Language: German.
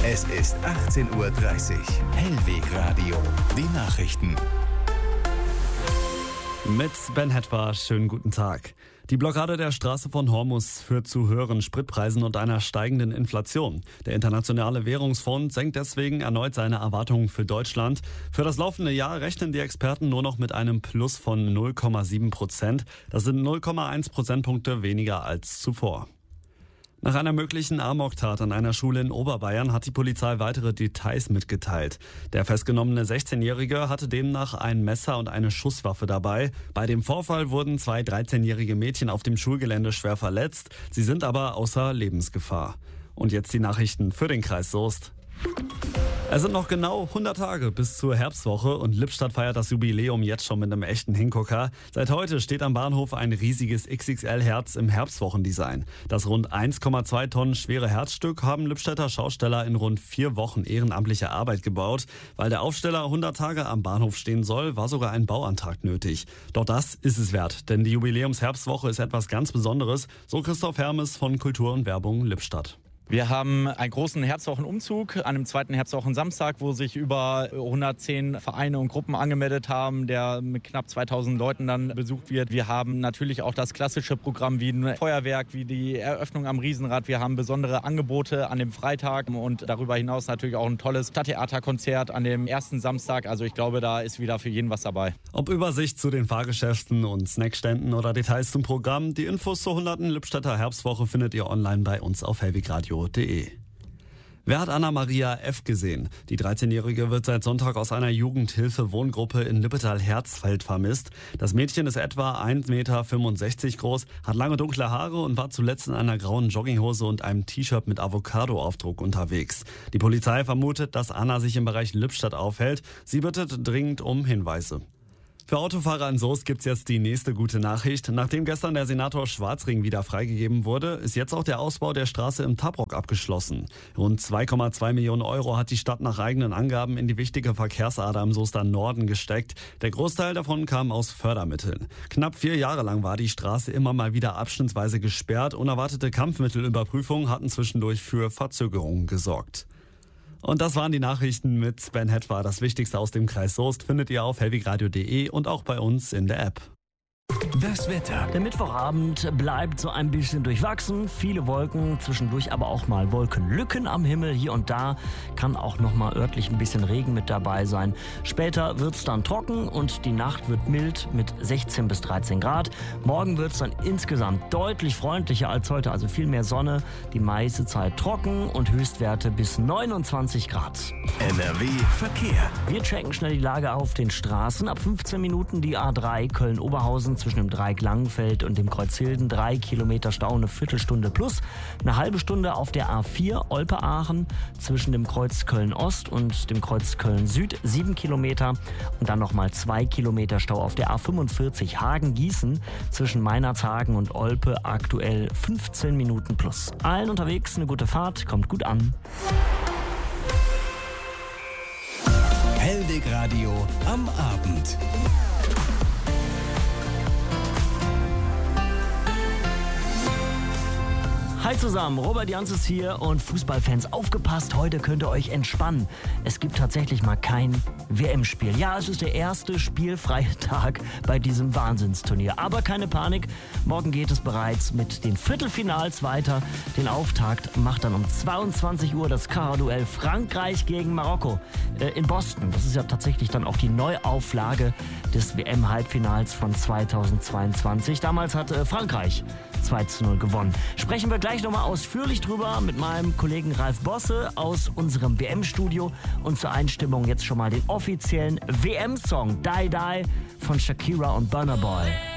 Es ist 18:30 Uhr. Hellweg Radio. Die Nachrichten. Mit Ben Hetwa, schönen guten Tag. Die Blockade der Straße von Hormuz führt zu höheren Spritpreisen und einer steigenden Inflation. Der Internationale Währungsfonds senkt deswegen erneut seine Erwartungen für Deutschland. Für das laufende Jahr rechnen die Experten nur noch mit einem Plus von 0,7%. Das sind 0,1 Prozentpunkte weniger als zuvor. Nach einer möglichen Amoktat an einer Schule in Oberbayern hat die Polizei weitere Details mitgeteilt. Der festgenommene 16-Jährige hatte demnach ein Messer und eine Schusswaffe dabei. Bei dem Vorfall wurden 2 13-jährige Mädchen auf dem Schulgelände schwer verletzt. Sie sind aber außer Lebensgefahr. Und jetzt die Nachrichten für den Kreis Soest. Es sind noch genau 100 Tage bis zur Herbstwoche und Lippstadt feiert das Jubiläum jetzt schon mit einem echten Hingucker. Seit heute steht am Bahnhof ein riesiges XXL-Herz im Herbstwochendesign. Das rund 1,2 Tonnen schwere Herzstück haben Lippstädter Schausteller in rund 4 Wochen ehrenamtliche Arbeit gebaut. Weil der Aufsteller 100 Tage am Bahnhof stehen soll, war sogar ein Bauantrag nötig. Doch das ist es wert, denn die Jubiläumsherbstwoche ist etwas ganz Besonderes, so Christoph Hermes von Kultur und Werbung Lippstadt. Wir haben einen großen Herbstwochenumzug an einem zweiten Herbstwochensamstag, wo sich über 110 Vereine und Gruppen angemeldet haben, der mit knapp 2000 Leuten dann besucht wird. Wir haben natürlich auch das klassische Programm wie ein Feuerwerk, wie die Eröffnung am Riesenrad. Wir haben besondere Angebote an dem Freitag und darüber hinaus natürlich auch ein tolles Stadttheaterkonzert an dem ersten Samstag. Also ich glaube, da ist wieder für jeden was dabei. Ob Übersicht zu den Fahrgeschäften und Snackständen oder Details zum Programm, die Infos zur 100. Lippstädter Herbstwoche findet ihr online bei uns auf hellwegradio.de. Wer hat Anna-Maria F. gesehen? Die 13-Jährige wird seit Sonntag aus einer Jugendhilfe-Wohngruppe in Lippetal-Herzfeld vermisst. Das Mädchen ist etwa 1,65 Meter groß, hat lange dunkle Haare und war zuletzt in einer grauen Jogginghose und einem T-Shirt mit Avocado-Aufdruck unterwegs. Die Polizei vermutet, dass Anna sich im Bereich Lippstadt aufhält. Sie bittet dringend um Hinweise. Für Autofahrer in Soest gibt's jetzt die nächste gute Nachricht. Nachdem gestern der Senator Schwarzring wieder freigegeben wurde, ist jetzt auch der Ausbau der Straße im Tabrock abgeschlossen. Rund 2,2 Millionen Euro hat die Stadt nach eigenen Angaben in die wichtige Verkehrsader im Soester Norden gesteckt. Der Großteil davon kam aus Fördermitteln. Knapp 4 Jahre lang war die Straße immer mal wieder abschnittsweise gesperrt. Unerwartete Kampfmittelüberprüfungen hatten zwischendurch für Verzögerungen gesorgt. Und das waren die Nachrichten mit Ben Hetwa. Das Wichtigste aus dem Kreis Soest findet ihr auf hellwegradio.de und auch bei uns in der App. Das Wetter. Der Mittwochabend bleibt so ein bisschen durchwachsen. Viele Wolken, zwischendurch aber auch mal Wolkenlücken am Himmel. Hier und da kann auch noch mal örtlich ein bisschen Regen mit dabei sein. Später wird es dann trocken und die Nacht wird mild mit 16 bis 13 Grad. Morgen wird es dann insgesamt deutlich freundlicher als heute, also viel mehr Sonne. Die meiste Zeit trocken und Höchstwerte bis 29 Grad. NRW Verkehr. Wir checken schnell die Lage auf den Straßen. Ab 15 Minuten die A3 Köln-Oberhausen zwischen dem Dreieck Langenfeld und dem Kreuz Hilden. 3 Kilometer Stau, eine Viertelstunde plus. Eine halbe Stunde auf der A4 Olpe-Aachen zwischen dem Kreuz Köln-Ost und dem Kreuz Köln-Süd. 7 Kilometer. Und dann nochmal 2 Kilometer Stau auf der A45 Hagen-Gießen zwischen Meinerzhagen und Olpe. Aktuell 15 Minuten plus. Allen unterwegs eine gute Fahrt, kommt gut an. Hellweg Radio am Abend. Hi zusammen, Robert Janses hier und Fußballfans, aufgepasst, heute könnt ihr euch entspannen. Es gibt tatsächlich mal kein WM-Spiel. Ja, es ist der erste spielfreie Tag bei diesem Wahnsinnsturnier. Aber keine Panik, morgen geht es bereits mit den Viertelfinals weiter. Den Auftakt macht dann um 22 Uhr das K.O.-Duell Frankreich gegen Marokko in Boston. Das ist ja tatsächlich dann auch die Neuauflage des WM-Halbfinals von 2022. Damals hat Frankreich 2:0 gewonnen. Sprechen wir gleich nochmal ausführlich drüber mit meinem Kollegen Ralf Bosse aus unserem WM-Studio und zur Einstimmung jetzt schon mal den offiziellen WM-Song Die Die von Shakira und Burna Boy.